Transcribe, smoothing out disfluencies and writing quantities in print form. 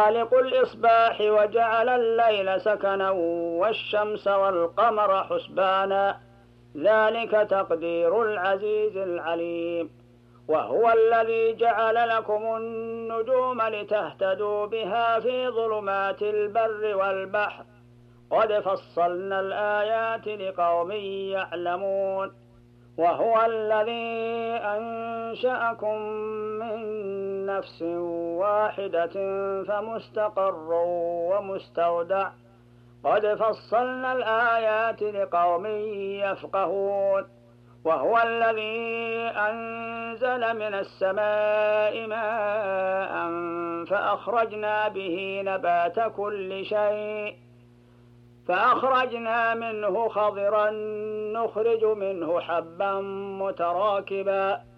خالق الإصباح وجعل الليل سكنا والشمس والقمر حسبانا ذلك تقدير العزيز العليم. وهو الذي جعل لكم النجوم لتهتدوا بها في ظلمات البر والبحر قد فصلنا الآيات لقوم يعلمون. وهو الذي أنشأكم من نفس واحدة فمستقر ومستودع قد فصلنا الآيات لقوم يفقهون. وهو الذي أنزل من السماء ماء فأخرجنا به نبات كل شيء فأخرجنا منه خضرا نخرج منه حبا متراكبا